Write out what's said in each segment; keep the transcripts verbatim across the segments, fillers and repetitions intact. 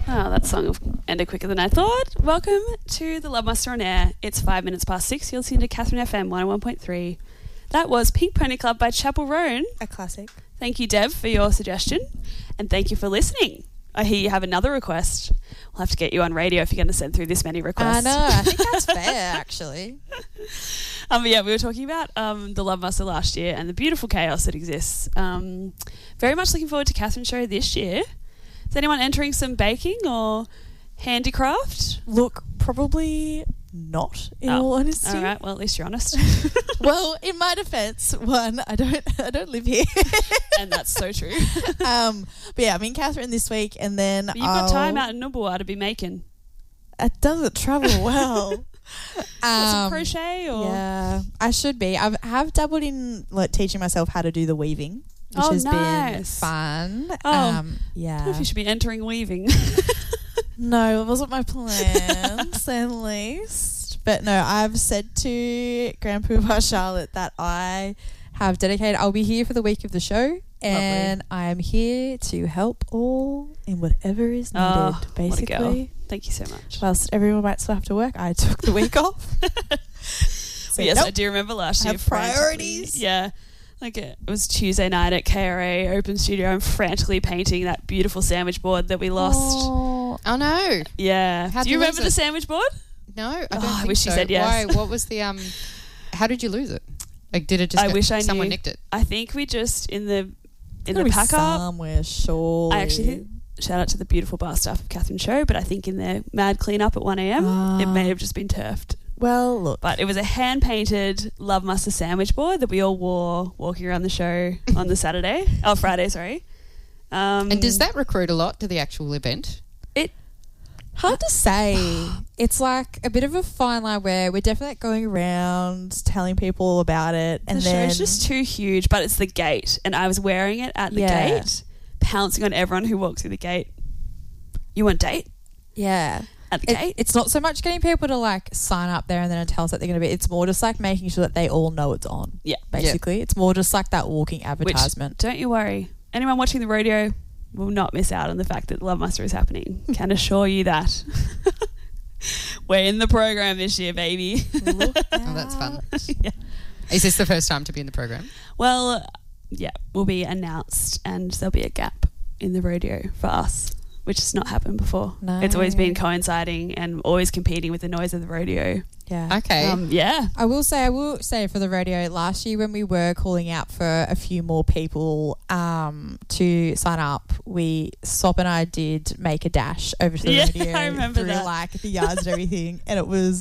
Oh, that song ended quicker than I thought. Welcome to the Love Muster on Air. It's five minutes past six. You're listening to Catherine F M one oh one point three. That was Pink Pony Club by Chapel Roan. A classic. Thank you, Deb, for your suggestion. And thank you for listening. I hear you have another request. We'll have to get you on radio if you're going to send through this many requests. I know. I think that's fair, actually. Um, but yeah, we were talking about um, the Love Muster last year and the beautiful chaos that exists. Um, very much looking forward to Catherine's show this year. Is anyone entering some baking or handicraft? Look, probably not, in Oh, all honesty. All right, well, at least you're honest. Well, in my defence, one, I don't I don't live here. And that's so true. um, but yeah, I'm in Catherine this week, and then But you've I'll, got time out in Numbula to be making. It doesn't travel well. Got some Um, crochet or... Yeah, I should be. I've, I have dabbled in like teaching myself how to do the weaving, which Oh, has been nice. fun. Oh, um, I don't know yeah. if you should be entering weaving. No, it wasn't my plan, say the least. But no, I've said to Grandpa Charlotte that I have dedicated, I'll be here for the week of the show, and I am here to help all in whatever is needed, Oh, basically. what a girl. Thank you so much. Whilst everyone might still have to work, I took the week off. So, But yes, nope. I do remember last I year. have frantically- priorities. Yeah. Like it was Tuesday night at K R A Open Studio. I'm frantically painting that beautiful sandwich board that we lost. Oh, oh no. Yeah. How'd do you you remember lose the it? sandwich board? No, I don't Oh, I think wish you so. said yes. Why? What was the um? How did you lose it? Like, did it just? I get, wish I someone knew. nicked it. I think we just in the in Gotta the be pack up. somewhere, sure. I actually think, shout out to the beautiful bar staff of Catherine's show, but I think in their mad clean up at one a.m. Ah. it may have just been turfed. Well, look. But it was a hand painted Love Muster sandwich board that we all wore walking around the show on the Saturday. Oh, Friday, sorry. Um, And does that recruit a lot to the actual event? It Hard to say. It's like a bit of a fine line where we're definitely going around telling people about it, and the then show's just too huge, but it's the gate, and I was wearing it at the Yeah. gate, pouncing on everyone who walked through the gate. You want date yeah. at the It- gate? it's not so much getting people to like sign up there and then tell us that they're going to be. It's more just like making sure that they all know it's on. Yeah. basically, it's more just like that walking advertisement. Which, don't you worry. Anyone watching the rodeo will not miss out on the fact that Love Muster is happening. Can assure you that. We're in the program this year, baby. Look Oh, that's fun. Yeah. Is this the first time to be in the program? Well, yeah, will be announced, and there'll be a gap in the rodeo for us, which has not happened before. No. It's always been coinciding and always competing with the noise of the rodeo. Yeah. Okay. Um, yeah. I will say, I will say for the rodeo, last year when we were calling out for a few more people um, to sign up, we, Sop and I did make a dash over to the Yeah, rodeo I remember through that. like the yards and everything. And it was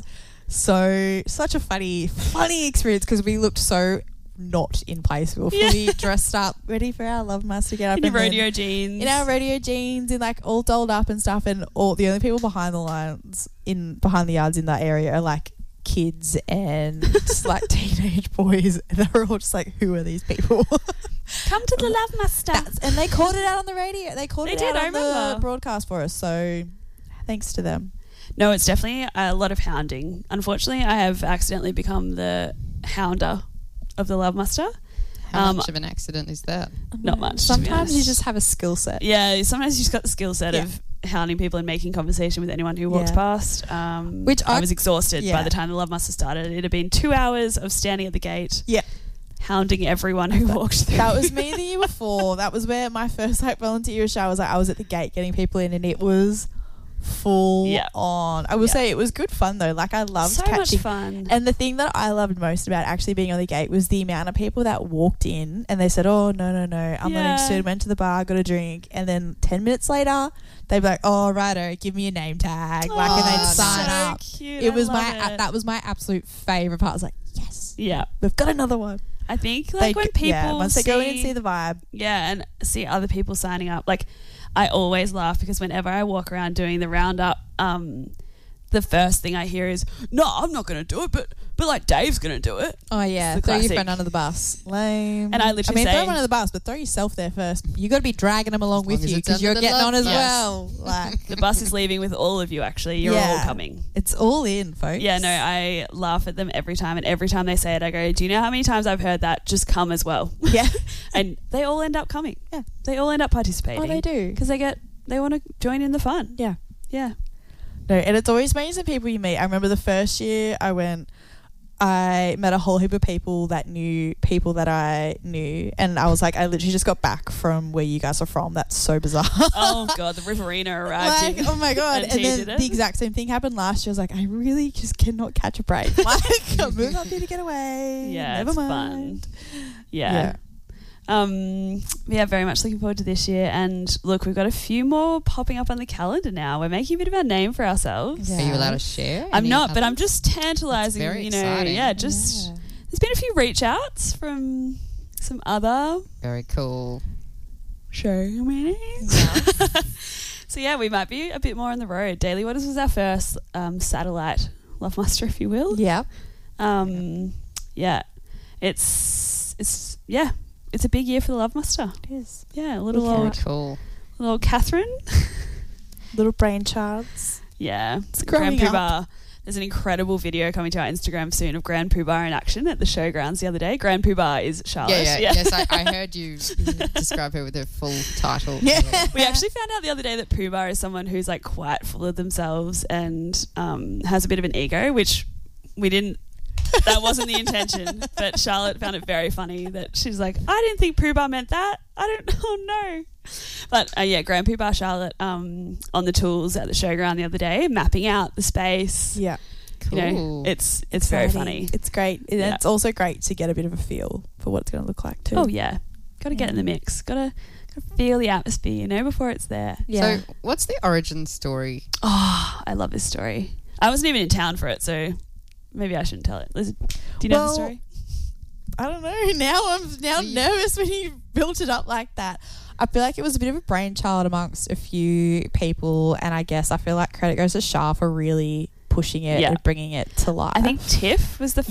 so, such a funny, funny experience because we looked so not in place. We were fully Yeah. dressed up, ready for our Love Muster to get up. In your and then- rodeo jeans. in our rodeo jeans and like all dolled up and stuff, and all the only people behind the lines in behind the yards in that area are like kids and just like teenage boys, and they're all just like, who are these people? Come to the Love Muster. That's, and they called it out on the radio. They called They it did, out I on the remember. broadcast for us. So thanks to them. No, it's definitely a lot of hounding. Unfortunately, I have accidentally become the hounder of the Love Muster. How Um, much of an accident is that? Not much, to be Sometimes you honest. just have a skill set. Yeah, sometimes you've just got the skill set Yeah. of hounding people and making conversation with anyone who walks Yeah. past. Um, Which I, I- was exhausted by yeah. the time the Love Muster started. It had been two hours of standing at the gate, Yeah. hounding everyone who walked through. That was me the year before. That was where my first like volunteer show was. Like I was at the gate getting people in, and it was full Yeah. on. I will Yeah. say it was good fun though. Like I loved so catching. much fun. And the thing that I loved most about actually being on the gate was the amount of people that walked in and they said, oh, no, no, no, I'm Yeah. not interested, went to the bar, got a drink. And then ten minutes later, they'd be like, oh, righto, give me a name tag. Like, and they'd Oh, sign so up. Cute. It I was love my, it. that was my absolute favourite part. I was like, yes, Yeah, we've got another one. I think like They- when people yeah, once they go in and see- see the vibe. Yeah, and see other people signing up. Like, I always laugh because whenever I walk around doing the roundup, um, the first thing I hear is, "No, I'm not going to do it," but but like Dave's going to do it. Oh, yeah. It's the Throw your classic. friend under the bus. Lame. And I literally I mean, say- throw him under the bus, but throw yourself there first. You got to be dragging them along As with long as you it's because under you're the getting love on as bus. well. Like, The bus is leaving with all of you. Actually, you're Yeah. all coming. it's all in, folks. Yeah, no, I laugh at them every time, and every time they say it, I go, "Do you know how many times I've heard that? Just come as well." Yeah. And they all end up coming. Yeah. They all end up participating. Oh, they do. because they get they want to join in the fun. Yeah. Yeah. No, and it's always amazing people you meet. I remember the first year I went, I met a whole heap of people that knew people that I knew, and I was like, I literally just got back from where you guys are from. That's so bizarre. Oh god, the Riverina arrived. Like, in, oh my god! and And, tea then did it. the exact same thing happened last year. I was like, I really just cannot catch a break. Like, I'm not here to get away. Yeah, never it's mind. fun. Yeah. Um, yeah, very much looking forward to this year. And look, we've got a few more popping up on the calendar now. We're making a bit of a name for ourselves. Yeah. Are you allowed to share? I'm any not, but I'm others? just tantalising. That's very you know, exciting. yeah, just Yeah. there's been a few reach outs from some other Very cool. show meetings. So yeah, we might be a bit more on the road. Daily Waters was our first um, satellite Love Muster, if you will. Yeah. Um, yeah, it's it's yeah, it's a big year for the Love Muster. It is. Yeah, a little Yeah. Very old cool. little Catherine. Little brainchilds. Yeah, It's growing Grand Pooh up. Bar. There's an incredible video coming to our Instagram soon of Grand Pooh Bar in action at the showgrounds the other day. Grand Pooh Bar is Charlotte. Yeah, yeah, yes. I, I heard you describe her with her full title. Yeah. We actually found out the other day that Pooh Bar is someone who's like quite full of themselves and um, has a bit of an ego, which we didn't. That wasn't the intention, but Charlotte found it very funny that she's like, I didn't think Pooh Bar meant that. I don't. Oh no. But uh, yeah, Grand Pooh Bar Charlotte um, on the tools at the showground the other day, mapping out the space. Yeah. Cool. You know, it's it's very Exciting. funny. It's great. And Yeah. it's also great to get a bit of a feel for what it's going to look like too. Oh yeah, got to get in the mix. Got to feel the atmosphere, you know, before it's there. Yeah. So, what's the origin story? Oh, I love this story. I wasn't even in town for it, so maybe I shouldn't tell it. Liz, do you know Well, the story? I don't know. Now I'm now You- nervous when you built it up like that. I feel like it was a bit of a brainchild amongst a few people, and I guess I feel like credit goes to Shah for really pushing it Yeah. and bringing it to life. I think Tiff was the